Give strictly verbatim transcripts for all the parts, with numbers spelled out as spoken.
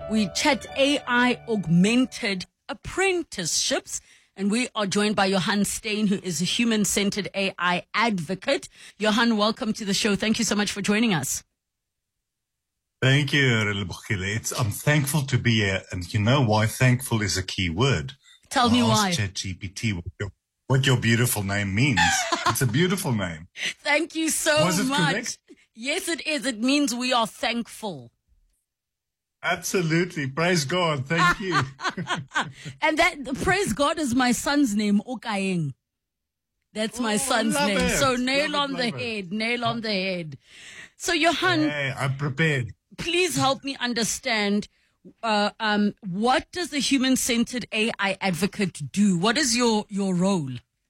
We chat A I augmented apprenticeships, and we are joined by Johan Steyn, who is a human-centered A I advocate. Johan, welcome to the show. Thank you so much for joining us. Thank you, Relebogile. It's I'm thankful to be here, and you know why thankful is a key word. Tell me why. Ask ChatGPT what your, what your beautiful name means. It's a beautiful name. Thank you so Was it much. correct? Yes, it is. It means we are thankful. Absolutely. Praise God. Thank you. And that, praise God, is my son's name, Okaeng. That's my Oh, son's love name. it. So nail Love on it, the love it. head, nail on the head. So Johan, Hey, I'm prepared. please help me understand, uh, um, what does a human-centered A I advocate do? What is your, your role?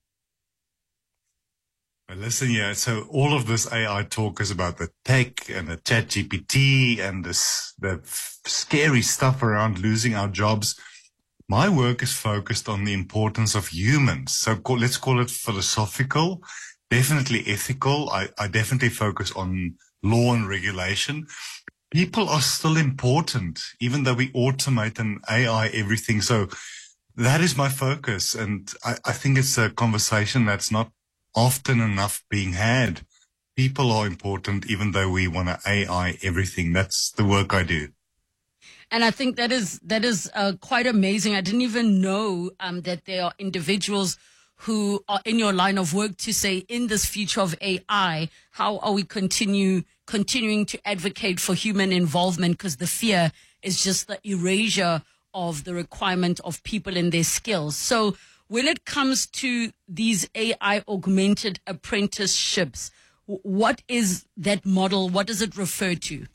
Well, listen here. So all of this A I talk is about the tech and the chat G P T and this, the f- scary stuff around losing our jobs. My work is focused on the importance of humans. So call, let's call it philosophical, definitely ethical. I, I definitely focus on law and regulation. People are still important, even though we automate and A I everything. So that is my focus. And I, I think it's a conversation that's not often enough being had. People are important, even though we want to A I everything. That's the work I do. And I think that is that is uh, quite amazing. I didn't even know um, that there are individuals who are in your line of work to say, in this future of A I, how are we continue continuing to advocate for human involvement? Because the fear is just the erasure of the requirement of people and their skills. So when it comes to these A I augmented apprenticeships, w- what is that model? What does it refer to?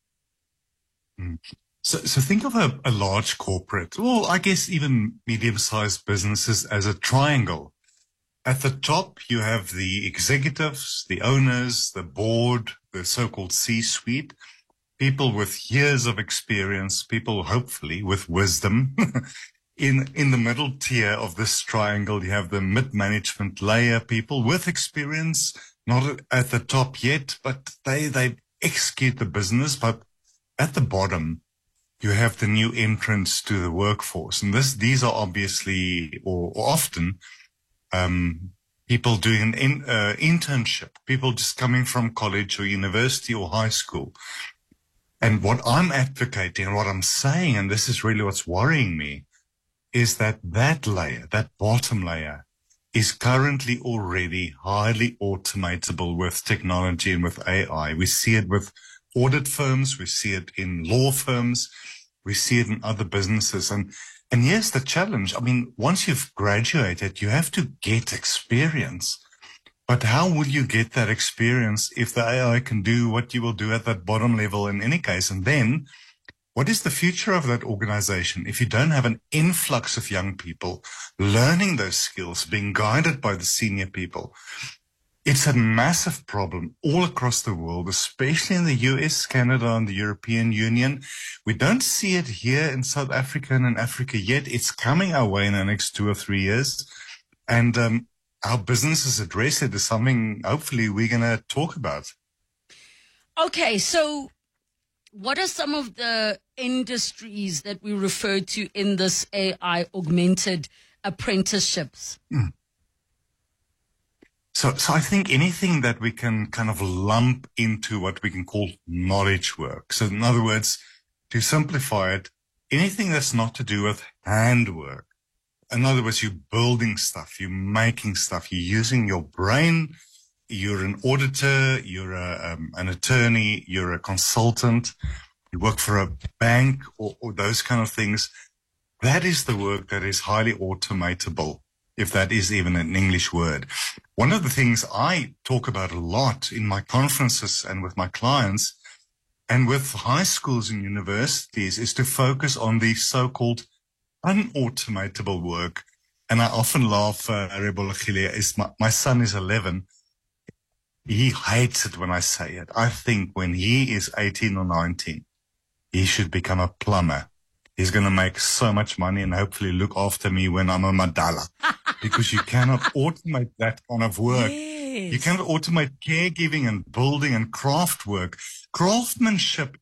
Mm. So, so think of a, a large corporate, or I guess even medium-sized businesses as a triangle. At the top, you have the executives, the owners, the board, the so-called C-suite, people with years of experience, people hopefully with wisdom. In, in the middle tier of this triangle, you have the mid-management layer, people with experience, not at the top yet, but they, they execute the business. But at the bottom, you have the new entrants to the workforce. And this, these are obviously, or, or often, um, people doing an in, uh, internship, people just coming from college or university or high school. And what I'm advocating and what I'm saying, and this is really what's worrying me, is that that layer, that bottom layer, is currently already highly automatable with technology and with A I. We see it with audit firms. We see it in law firms. We see it in other businesses. And, and here's the challenge. I mean, once you've graduated, you have to get experience. But how will you get that experience if the A I can do what you will do at that bottom level in any case? And then what is the future of that organization if you don't have an influx of young people learning those skills, being guided by the senior people? It's a massive problem all across the world, especially in the U S, Canada, and the European Union. We don't see it here in South Africa and in Africa yet. It's coming our way in the next two or three years. And um, our businesses address it is something hopefully we're going to talk about. Okay, so what are some of the industries that we refer to in this A I augmented apprenticeships? Mm. So, so I think anything that we can kind of lump into what we can call knowledge work. So in other words, to simplify it, anything that's not to do with handwork. In other words, you're building stuff, you're making stuff, you're using your brain. You're an auditor, you're a, um, an attorney, you're a consultant, you work for a bank or, or those kind of things. That is the work that is highly automatable, if that is even an English word. One of the things I talk about a lot in my conferences and with my clients and with high schools and universities is to focus on the so-called unautomatable work. And I often laugh, uh, Relebogile, is my, my son is eleven. He hates it when I say it. I think when he is eighteen or nineteen, he should become a plumber. He's going to make so much money and hopefully look after me when I'm a madala. Because you cannot automate that kind of work. Yes. You cannot automate caregiving and building and craft work. Craftsmanship